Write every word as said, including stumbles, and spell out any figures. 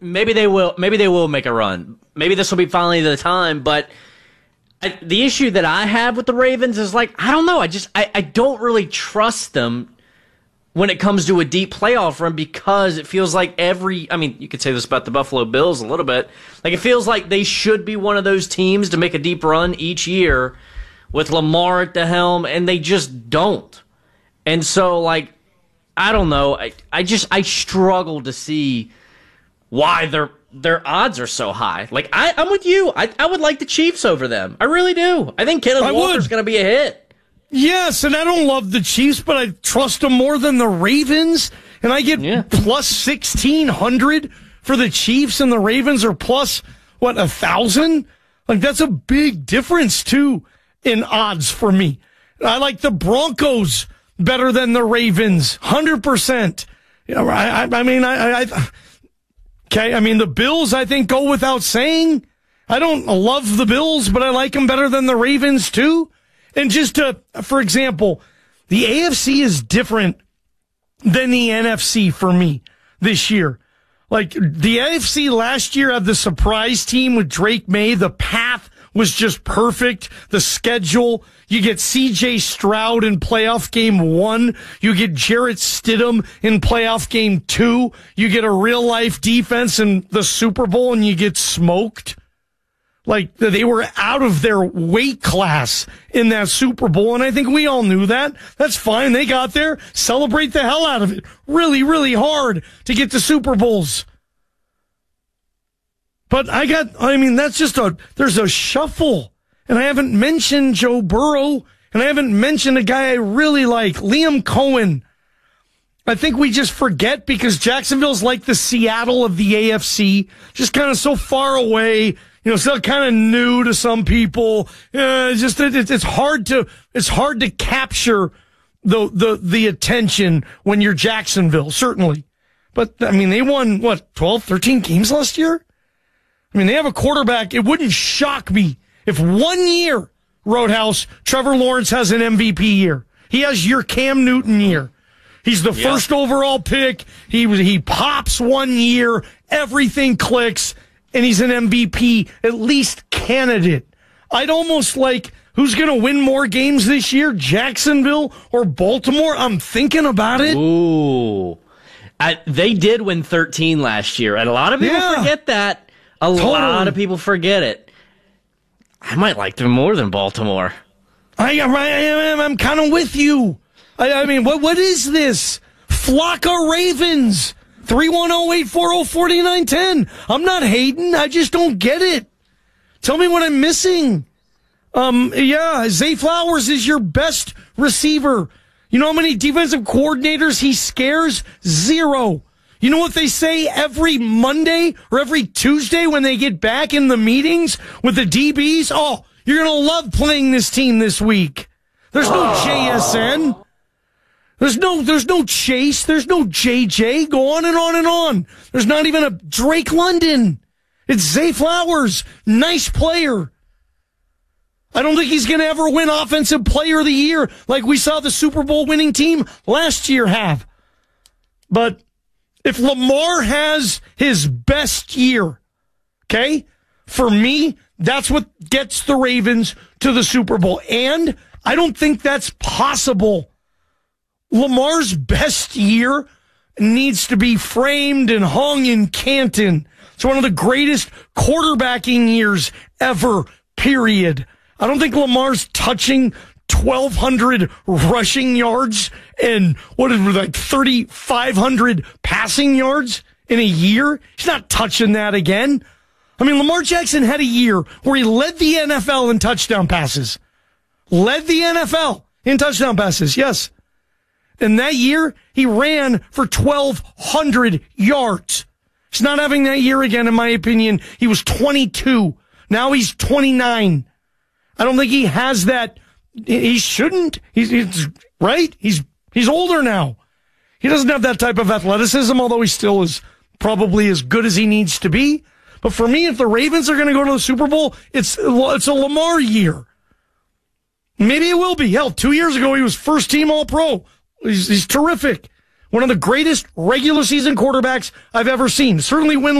maybe they will. Maybe they will make a run. Maybe this will be finally the time. But I, the issue that I have with the Ravens is like I don't know. I just I, I don't really trust them when it comes to a deep playoff run because it feels like every. I mean, you could say this about the Buffalo Bills a little bit. Like it feels like they should be one of those teams to make a deep run each year with Lamar at the helm, and they just don't. And so, like, I don't know. I, I just I struggle to see why their their odds are so high. Like, I, I'm with you. I, I would like the Chiefs over them. I really do. I think Kenneth Walker's going to be a hit. Yes, and I don't love the Chiefs, but I trust them more than the Ravens. And I get yeah. plus sixteen hundred for the Chiefs, and the Ravens are plus, what, one thousand? Like, that's a big difference, too, in odds for me. I like the Broncos better than the Ravens, one hundred percent. You know, I, I mean, I, I, okay, I mean, the Bills, I think, go without saying. I don't love the Bills, but I like them better than the Ravens, too. And just to, for example, the A F C is different than the N F C for me this year. Like, the A F C last year had the surprise team with Drake May. The path was just perfect. The schedule, you get C J Stroud in playoff game one. You get Jarrett Stidham in playoff game two. You get a real life defense in the Super Bowl and you get smoked. Like, they were out of their weight class in that Super Bowl, and I think we all knew that. That's fine. They got there. Celebrate the hell out of it. Really, really hard to get to Super Bowls. But I got, I mean, that's just a, there's a shuffle. And I haven't mentioned Joe Burrow, and I haven't mentioned a guy I really like, Liam Cohen. I think we just forget because Jacksonville's like the Seattle of the A F C, just kind of so far away. You know, still kind of new to some people. Uh, it's just it, it's hard to it's hard to capture the the the attention when you're Jacksonville, certainly. But I mean, they won what twelve, thirteen games last year. I mean, they have a quarterback. It wouldn't shock me if one year, Roadhouse, Trevor Lawrence has an M V P year. He has your Cam Newton year. He's the yeah. first overall pick. He he pops one year. Everything clicks. And he's an M V P, at least candidate. I'd almost like, who's going to win more games this year, Jacksonville or Baltimore? I'm thinking about it. Ooh. I, they did win thirteen last year, and a lot of people yeah. forget that. A totally. lot of people forget it. I might like them more than Baltimore. I, I am. I'm kind of with you. I, I mean, what what is this? Flocka Ravens. three one zero, eight four zero, four nine one zero. I'm not hating. I just don't get it. Tell me what I'm missing. Um, yeah, Zay Flowers is your best receiver. You know how many defensive coordinators he scares? Zero. You know what they say every Monday or every Tuesday when they get back in the meetings with the D Bs? Oh, you're going to love playing this team this week. There's no J S N. There's no, there's no Chase. There's no J J. Go on and on and on. There's not even a Drake London. It's Zay Flowers. Nice player. I don't think he's going to ever win Offensive Player of the Year like we saw the Super Bowl winning team last year have. But if Lamar has his best year, okay, for me, that's what gets the Ravens to the Super Bowl. And I don't think that's possible. Lamar's best year needs to be framed and hung in Canton. It's one of the greatest quarterbacking years ever, period. I don't think Lamar's touching twelve hundred rushing yards and what is it, like thirty-five hundred passing yards in a year. He's not touching that again. I mean, Lamar Jackson had a year where he led the N F L in touchdown passes. Led the N F L in touchdown passes, yes. And that year, he ran for twelve hundred yards. He's not having that year again, in my opinion. He was twenty-two. Now he's twenty-nine. I don't think he has that. He shouldn't. He's, he's right. He's he's older now. He doesn't have that type of athleticism, although he still is probably as good as he needs to be. But for me, if the Ravens are going to go to the Super Bowl, it's it's a Lamar year. Maybe it will be. Hell, two years ago, he was first team All-Pro. He's, he's terrific. One of the greatest regular season quarterbacks I've ever seen. Certainly win